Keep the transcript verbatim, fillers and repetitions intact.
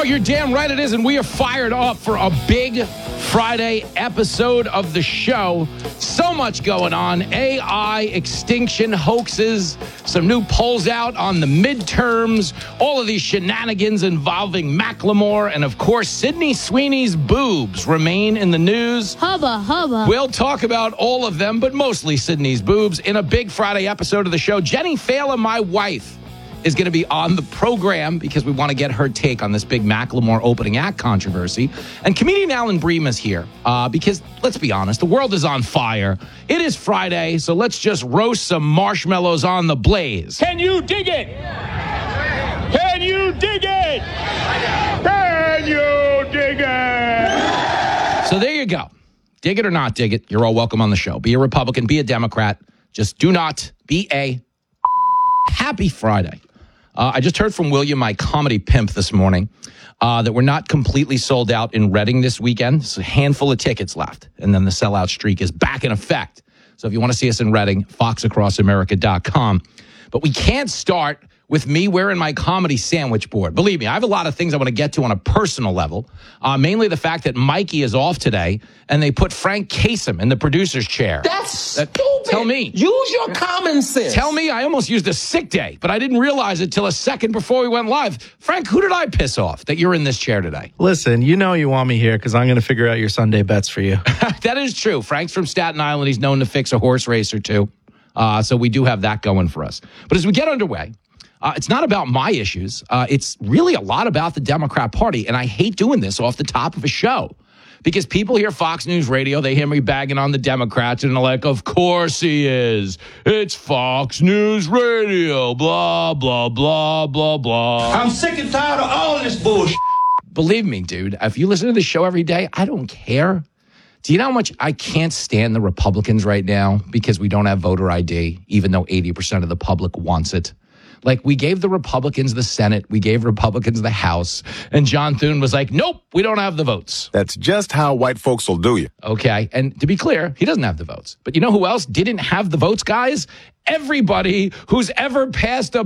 Oh, you're damn right it is, and we are fired up for a big Friday episode of the show. So much going on. A I, extinction hoaxes, some new polls out on the midterms, all of these shenanigans involving Macklemore, and of course, Sydney Sweeney's boobs remain in the news. Hubba, hubba. We'll talk about all of them, but mostly Sydney's boobs in a big Friday episode of the show. Jenny Fela, my wife, is going to be on the program because we want to get her take on this big Macklemore opening act controversy. And comedian Alan Bream is here uh, because, let's be honest, the world is on fire. It is Friday, so let's just roast some marshmallows on the blaze. Can you dig it? Can you dig it? Can you dig it? So there you go. Dig it or not dig it, you're all welcome on the show. Be a Republican, be a Democrat. Just do not be a happy Friday. Uh, I just heard from William, my comedy pimp, this morning, uh, that we're not completely sold out in Reading this weekend. There's a handful of tickets left, and then the sellout streak is back in effect. So if you want to see us in Reading, fox across america dot com. But we can't start with me wearing my comedy sandwich board. Believe me, I have a lot of things I want to get to on a personal level, uh, mainly the fact that Mikey is off today, and they put Frank Kasem in the producer's chair. That's That- stupid. Tell me. Use your common sense. Tell me, I almost used a sick day, but I didn't realize it till a second before we went live. Frank, who did I piss off that you're in this chair today? Listen, you know you want me here because I'm going to figure out your Sunday bets for you. That is true. Frank's from Staten Island. He's known to fix a horse race or two. Uh, so we do have that going for us. But as we get underway, uh, it's not about my issues. Uh, it's really a lot about the Democrat Party. And I hate doing this off the top of a show. Because people hear Fox News Radio, they hear me bagging on the Democrats, and they're like, of course he is. It's Fox News Radio, blah, blah, blah, blah, blah. I'm sick and tired of all this bullshit. Believe me, dude, if you listen to the show every day, I don't care. Do you know how much I can't stand the Republicans right now because we don't have voter I D, even though eighty percent of the public wants it? Like, we gave the Republicans the Senate, we gave Republicans the House, and John Thune was like, nope, we don't have the votes. That's just how white folks will do you. Okay, and to be clear, he doesn't have the votes. But you know who else didn't have the votes, guys? Everybody who's ever passed a